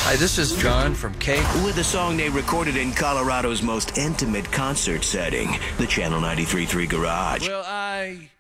Hi, this is John from Cake. With a song they recorded in Colorado's most intimate concert setting, the Channel 93.3 Garage. Well, I